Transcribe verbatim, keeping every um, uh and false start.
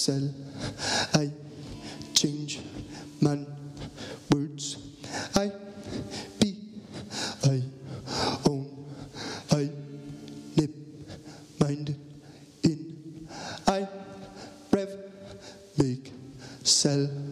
sell. I change man words. I be, I own, I nip, mind in. I rev, make, sell.